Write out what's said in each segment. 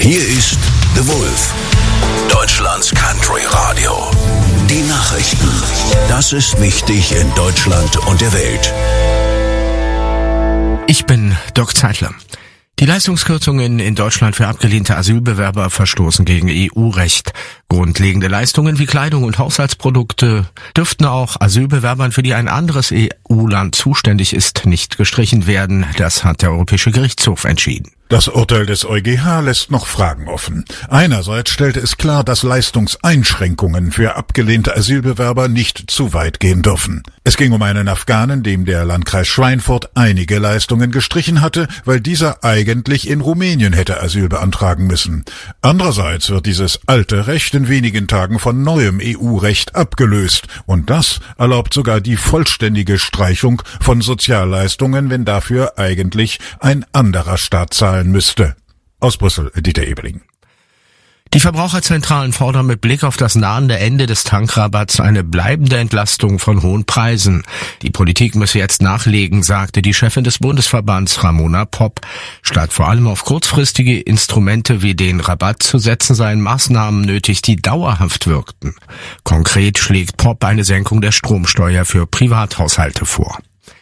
Hier ist The Wolf, Deutschlands Country Radio. Die Nachrichten. Das ist wichtig in Deutschland und der Welt. Ich bin Dirk Zeitler. Die Leistungskürzungen in Deutschland für abgelehnte Asylbewerber verstoßen gegen EU-Recht. Grundlegende Leistungen wie Kleidung und Haushaltsprodukte dürften auch Asylbewerbern, für die ein anderes EU-Land zuständig ist, nicht gestrichen werden. Das hat der Europäische Gerichtshof entschieden. Das Urteil des EuGH lässt noch Fragen offen. Einerseits stellte es klar, dass Leistungseinschränkungen für abgelehnte Asylbewerber nicht zu weit gehen dürfen. Es ging um einen Afghanen, dem der Landkreis Schweinfurt einige Leistungen gestrichen hatte, weil dieser eigentlich in Rumänien hätte Asyl beantragen müssen. Andererseits wird dieses alte Recht in wenigen Tagen von neuem EU-Recht abgelöst. Und das erlaubt sogar die vollständige Streichung von Sozialleistungen, wenn dafür eigentlich ein anderer Staat zahlen müsste. Aus Brüssel, Dieter Ebeling. Die Verbraucherzentralen fordern mit Blick auf das nahende Ende des Tankrabatts eine bleibende Entlastung von hohen Preisen. Die Politik müsse jetzt nachlegen, sagte die Chefin des Bundesverbands Ramona Popp. Statt vor allem auf kurzfristige Instrumente wie den Rabatt zu setzen, seien Maßnahmen nötig, die dauerhaft wirkten. Konkret schlägt Popp eine Senkung der Stromsteuer für Privathaushalte vor.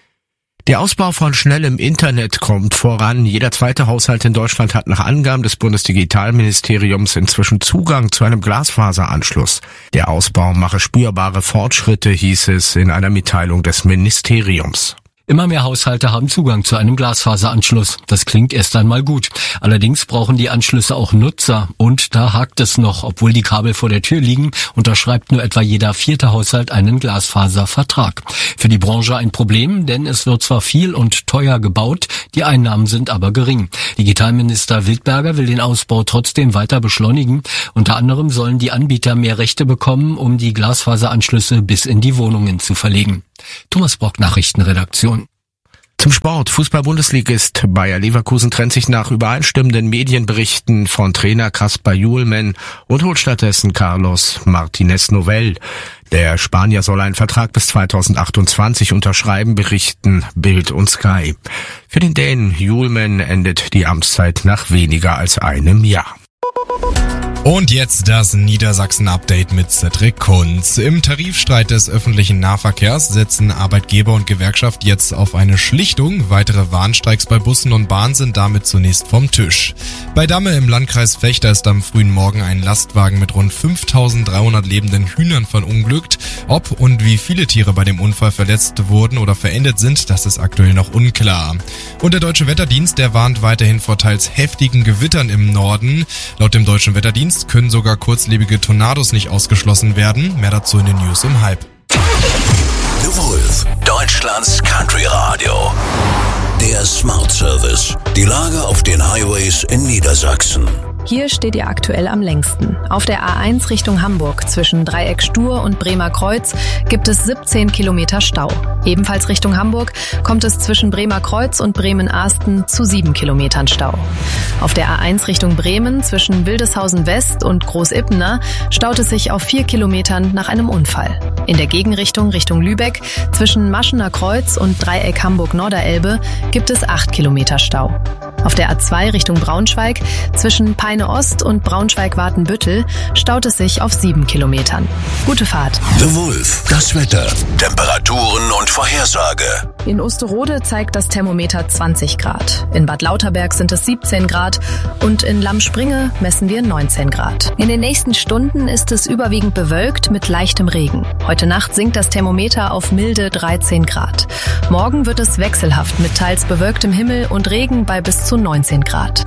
Der Ausbau von schnellem Internet kommt voran. Jeder zweite Haushalt in Deutschland hat nach Angaben des Bundesdigitalministeriums inzwischen Zugang zu einem Glasfaseranschluss. Der Ausbau mache spürbare Fortschritte, hieß es in einer Mitteilung des Ministeriums. Immer mehr Haushalte haben Zugang zu einem Glasfaseranschluss. Das klingt erst einmal gut. Allerdings brauchen die Anschlüsse auch Nutzer. Und da hakt es noch. Obwohl die Kabel vor der Tür liegen, unterschreibt nur etwa jeder vierte Haushalt einen Glasfaservertrag. Für die Branche ein Problem, denn es wird zwar viel und teuer gebaut, die Einnahmen sind aber gering. Digitalminister Wildberger will den Ausbau trotzdem weiter beschleunigen. Unter anderem sollen die Anbieter mehr Rechte bekommen, um die Glasfaseranschlüsse bis in die Wohnungen zu verlegen. Thomas Brock, Nachrichtenredaktion. Zum Sport. Fußball-Bundesligist Bayer Leverkusen trennt sich nach übereinstimmenden Medienberichten von Trainer Kasper Hjulmand und holt stattdessen Carlos Martinez Novell. Der Spanier soll einen Vertrag bis 2028 unterschreiben, berichten Bild und Sky. Für den Dänen Hjulmand endet die Amtszeit nach weniger als einem Jahr. Und jetzt das Niedersachsen-Update mit Cedric Kunz. Im Tarifstreit des öffentlichen Nahverkehrs setzen Arbeitgeber und Gewerkschaft jetzt auf eine Schlichtung. Weitere Warnstreiks bei Bussen und Bahnen sind damit zunächst vom Tisch. Bei Damme im Landkreis Vechta ist am frühen Morgen ein Lastwagen mit rund 5.300 lebenden Hühnern verunglückt. Ob und wie viele Tiere bei dem Unfall verletzt wurden oder verendet sind, das ist aktuell noch unklar. Und der Deutsche Wetterdienst, der warnt weiterhin vor teils heftigen Gewittern im Norden. Laut dem Deutschen Wetterdienst können sogar kurzlebige Tornados nicht ausgeschlossen werden. Mehr dazu in den News um 12:30. The Wolf, Deutschlands Country Radio. Der Smart Service. Die Lage auf den Highways in Niedersachsen. Hier steht ihr aktuell am längsten. Auf der A1 Richtung Hamburg zwischen Dreieck Stur und Bremer Kreuz gibt es 17 Kilometer Stau. Ebenfalls Richtung Hamburg kommt es zwischen Bremer Kreuz und Bremen-Ahsten zu 7 Kilometern Stau. Auf der A1 Richtung Bremen zwischen Wildeshausen West und Großippener staut es sich auf 4 Kilometern nach einem Unfall. In der Gegenrichtung Richtung Lübeck zwischen Maschener Kreuz und Dreieck Hamburg-Norderelbe gibt es 8 Kilometer Stau. Auf der A2 Richtung Braunschweig zwischen Peine Ost und Braunschweig-Watenbüttel staut es sich auf 7 Kilometern. Gute Fahrt. The Wolf, das Wetter, Temperaturen und Vorhersage. In Osterode zeigt das Thermometer 20 Grad. In Bad Lauterberg sind es 17 Grad und in Lammspringe messen wir 19 Grad. In den nächsten Stunden ist es überwiegend bewölkt mit leichtem Regen. Heute Nacht sinkt das Thermometer auf milde 13 Grad. Morgen wird es wechselhaft mit teils bewölktem Himmel und Regen bei bis zu 19 Grad.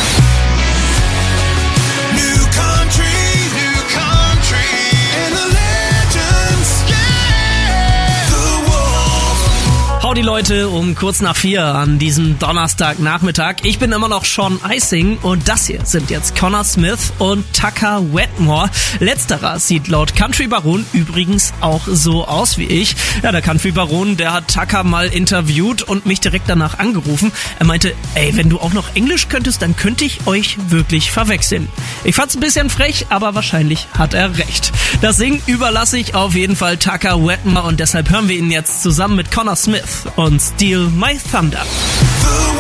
Howdy Leute, um kurz nach 4 an diesem Donnerstagnachmittag. Ich bin immer noch Sean Icing und das hier sind jetzt Connor Smith und Tucker Wetmore. Letzterer sieht laut Country Baron übrigens auch so aus wie ich. Ja, der Country Baron, der hat Tucker mal interviewt und mich direkt danach angerufen. Er meinte, ey, wenn du auch noch Englisch könntest, dann könnte ich euch wirklich verwechseln. Ich fand's ein bisschen frech, aber wahrscheinlich hat er recht. Das Singen überlasse ich auf jeden Fall Tucker Wetmore und deshalb hören wir ihn jetzt zusammen mit Connor Smith und Steal My Thunder.